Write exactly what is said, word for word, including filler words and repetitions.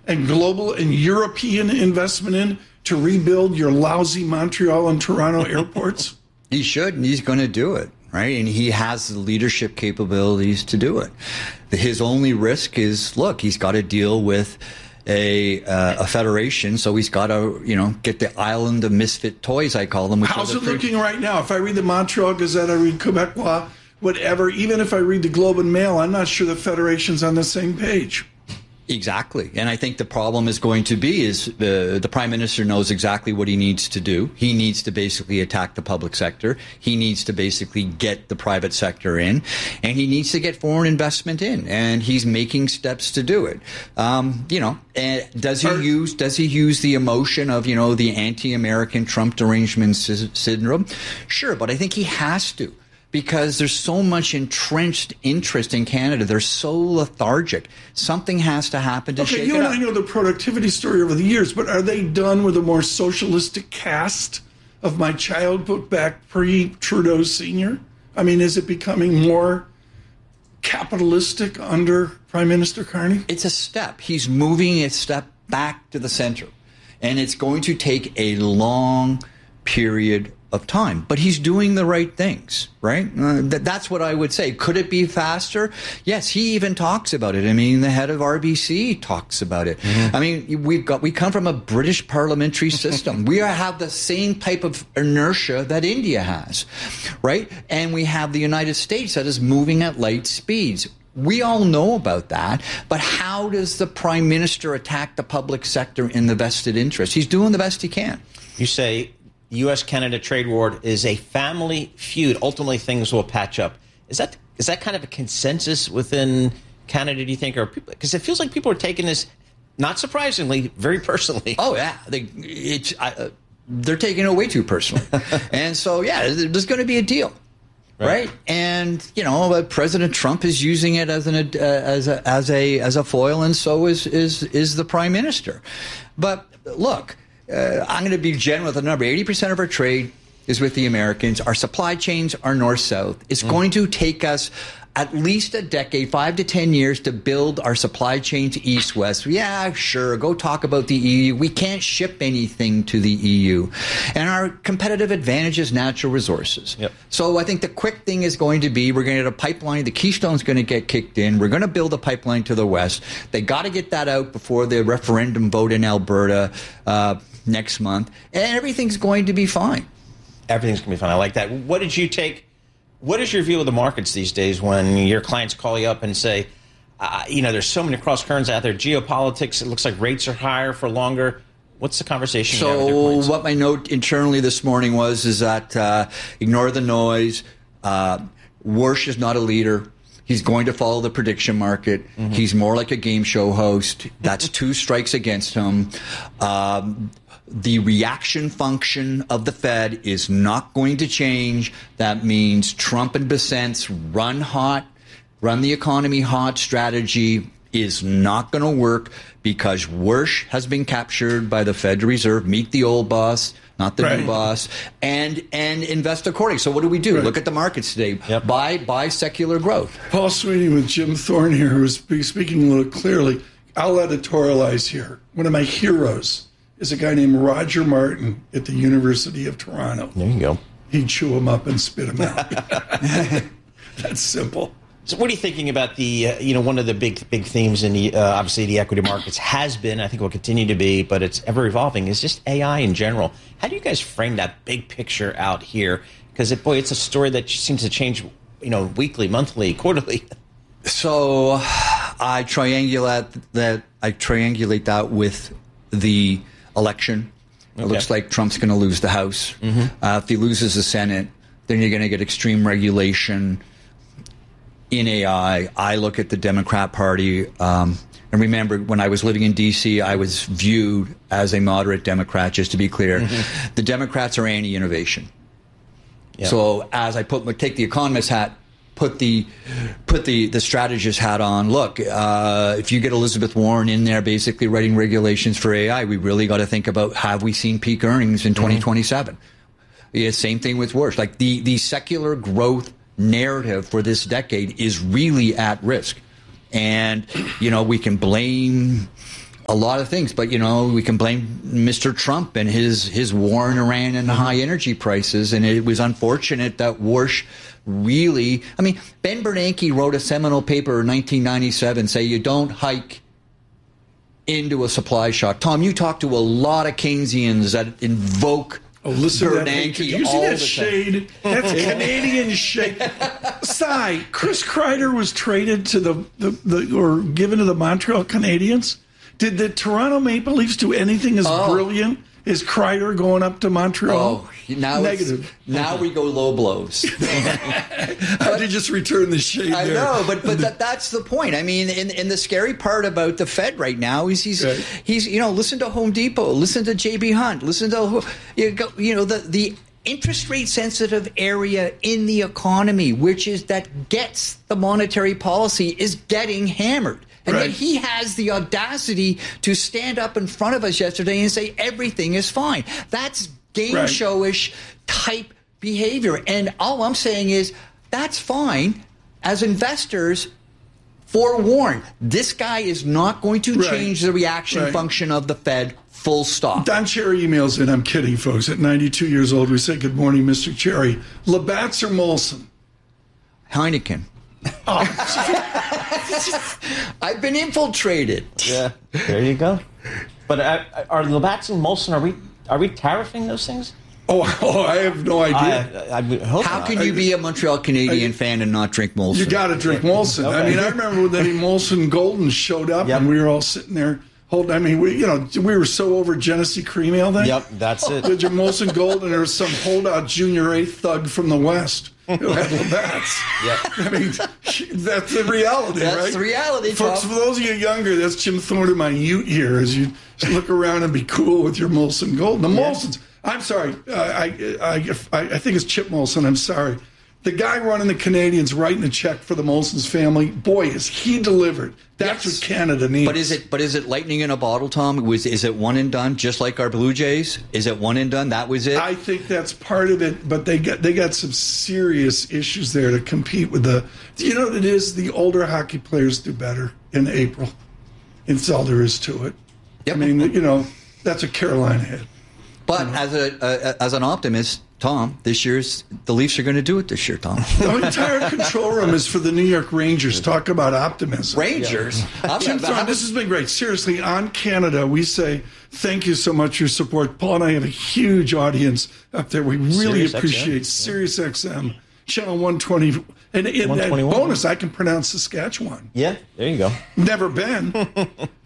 and global and European investment in to rebuild your lousy Montreal and Toronto airports? He should, and he's going to do it, right? And he has the leadership capabilities to do it. His only risk is, look, he's got to deal with a uh, a federation, so he's got to, you know, get the island of misfit toys, I call them. How's it looking right now? If I read the Montreal Gazette, I read Quebecois, whatever, even if I read the Globe and Mail, I'm not sure the federation's on the same page. Exactly. And I think the problem is going to be is the the prime minister knows exactly what he needs to do. He needs to basically attack the public sector. He needs to basically get the private sector in, and he needs to get foreign investment in. And he's making steps to do it. Um, you know, and does he use does he use the emotion of, you know, the anti-American Trump derangement sy- syndrome? Sure, but I think he has to. Because there's so much entrenched interest in Canada. They're so lethargic. Something has to happen to okay, shake you it and up. I know the productivity story over the years, but are they done with a more socialistic cast of my child book back pre-Trudeau Senior? I mean, is it becoming more capitalistic under Prime Minister Carney? It's a step. He's moving a step back to the center. And it's going to take a long period of time, but he's doing the right things, right? Uh, th- that's what I would say. Could it be faster? Yes, he even talks about it. I mean, the head of R B C talks about it. Mm-hmm. I mean, we've got we come from a British parliamentary system. We are, have the same type of inertia that India has, right? And we have the United States that is moving at light speeds. We all know about that, but how does the prime minister attack the public sector in the vested interest? He's doing the best he can. You say U S Canada trade war is a family feud. Ultimately, things will patch up. Is that is that kind of a consensus within Canada, do you think? Or people, because it feels like people are taking this, not surprisingly, very personally. Oh, yeah. They, it's, uh, they're taking it way too personally. And so, yeah, there's going to be a deal. Right. right, and you know, uh, President Trump is using it as an uh, as a as a as a foil, and so is is is the Prime Minister. But look, uh, I'm going to be generous with the number. eighty percent of our trade is with the Americans. Our supply chains are north-south. It's mm. going to take us at least a decade, five to ten years, to build our supply chain to east-west. Yeah, sure, go talk about the E U. We can't ship anything to the E U. And our competitive advantage is natural resources. Yep. So I think the quick thing is going to be, we're going to get a pipeline. The Keystone's going to get kicked in. We're going to build a pipeline to the west. They got to get that out before the referendum vote in Alberta uh, next month. And everything's going to be fine. Everything's going to be fine. I like that. What did you take? What is your view of the markets these days when your clients call you up and say, uh, you know, there's so many cross currents out there, geopolitics, it looks like rates are higher for longer. What's the conversation you have with your clients? So what my note internally this morning was is that uh, ignore the noise. Uh, Warsh is not a leader. He's going to follow the prediction market. Mm-hmm. He's more like a game show host. That's two strikes against him. Um, The reaction function of the Fed is not going to change. That means Trump and Bessent's run hot, run the economy hot strategy is not going to work because Warsh has been captured by the Federal Reserve. Meet the old boss, not the right. new boss, and and invest accordingly. So what do we do? Right. Look at the markets today. Yep. Buy, buy secular growth. Paul Sweeney with Jim Thorne here, who is speaking a little clearly. I'll editorialize here. One of my heroes is a guy named Roger Martin at the University of Toronto. There you go. He'd chew him up and spit him out. That's simple. So what are you thinking about the, uh, you know, one of the big big themes in the, uh, obviously the equity markets has been, I think will continue to be, but it's ever evolving, is just A I in general. How do you guys frame that big picture out here? Because, it, boy, it's a story that seems to change, you know, weekly, monthly, quarterly. So I triangulate that, I triangulate that with the election. It okay. looks like Trump's going to lose the House. Mm-hmm. Uh, if he loses the Senate, then you're going to get extreme regulation in A I. I look at the Democrat Party. Um, and remember, when I was living in D C, I was viewed as a moderate Democrat, just to be clear. Mm-hmm. The Democrats are anti-innovation. Yep. So as I put take the economist hat, put the put the, the strategist hat on. Look, uh, if you get Elizabeth Warren in there basically writing regulations for A I, we really got to think about, have we seen peak earnings in mm-hmm. twenty twenty-seven? Yeah, same thing with Warsh. Like the, the secular growth narrative for this decade is really at risk. And, you know, we can blame a lot of things, but you know, we can blame Mister Trump and his his war in Iran and the high energy prices, and it was unfortunate that Warsh really. I mean, Ben Bernanke wrote a seminal paper in nineteen ninety-seven, say you don't hike into a supply shock. Tom, you talk to a lot of Keynesians that invoke. Oh, listen Bernanke to that. Did you see all that the shade? That's Canadian shade. Cy, Chris Kreider was traded to the, the, the or given to the Montreal Canadiens. Did the Toronto Maple Leafs do anything as Oh. brilliant as Kreider going up to Montreal? Oh, now Negative. It's, now we go low blows. I did just return the shade I there. know, but but that, that's the point. I mean, and, and the scary part about the Fed right now is he's Right. he's you know, listen to Home Depot, listen to J B Hunt, listen to you go, you know the the interest rate sensitive area in the economy, which is that gets the monetary policy, is getting hammered. And Right. then he has the audacity to stand up in front of us yesterday and say everything is fine. That's game Right. showish type behavior. And all I'm saying is that's fine. As investors, forewarned, this guy is not going to Right. change the reaction Right. function of the Fed. Full stop. Don Cherry emails in. I'm kidding, folks. At ninety-two years old, we say, good morning, Mister Cherry. Labatt's or Molson? Heineken. I've been infiltrated. Yeah, there you go. But uh, are Labatt's and Molson, are we are we tariffing those things? Oh, oh I have no idea. I, I, I would hope How not. can you be a Montreal Canadian I- fan and not drink Molson? You got to drink Molson. I Okay. mean, I remember when the Molson Golden showed up, Yep. and we were all sitting there holding. I mean, we you know we were so over Genesee Cream Ale then. Yep, that's it. Did your Molson Gold, and there was some holdout junior A thug from the West who had Labatt's. Yep. I mean, that's the reality, That's right? the reality, Folks, Tom. for those of you younger, that's Jim Thorne in my ute here as you look around and be cool with your Molson Gold. The Molsons, I'm sorry, uh, I, I, I, I think it's Chip Molson, I'm sorry. The guy running the Canadians writing a check for the Molson's family, boy, is he delivered. That's Yes. what Canada needs. But is it but is it lightning in a bottle, Tom? Was is it one and done, just like our Blue Jays? Is it one and done? That was it? I think that's part of it, but they got they got some serious issues there to compete with the. You know what it is? The older hockey players do better in April. It's all there is to it. Yep. I mean, you know, that's what Carolina had. But as a uh, as an optimist, Tom, this year's the Leafs are going to do it this year, Tom. The entire control room is for the New York Rangers. Talk about optimism. Rangers. I'm Jim not- Thorne, this has been great. Seriously, on Canada, we say thank you so much for your support. Paul and I have a huge audience up there. We really Sirius X M, appreciate yeah. Sirius X M, channel one twenty. And, and, and one twenty-one. bonus, I can pronounce Saskatchewan. Yeah, there you go. Never been.